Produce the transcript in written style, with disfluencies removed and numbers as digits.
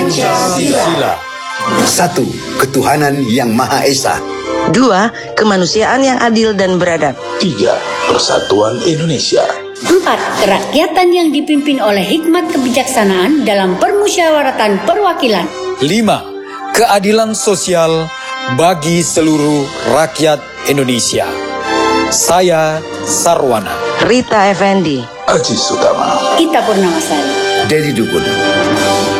Pancasila. 1. Ketuhanan yang Maha Esa. 2. Kemanusiaan yang adil dan beradab. 3. Persatuan Indonesia. 4. Kerakyatan yang dipimpin oleh hikmat kebijaksanaan dalam permusyawaratan perwakilan. 5. Keadilan sosial bagi seluruh rakyat Indonesia. Saya Sarwana. Rita Effendi. Aji Sutama. Ita Purnamasari. Dedi Dukun.